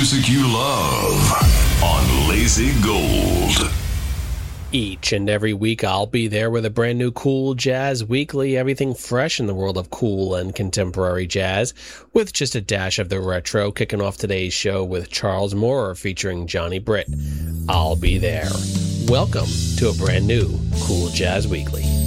music you love on Lazy Gold. Each and every week, I'll be there with a brand new Cool Jazz Weekly, everything fresh in the world of cool and contemporary jazz, with just a dash of the retro, kicking off today's show with Charles Moorer featuring Johnny Britt. I'll be there. Welcome to a brand new Cool Jazz Weekly.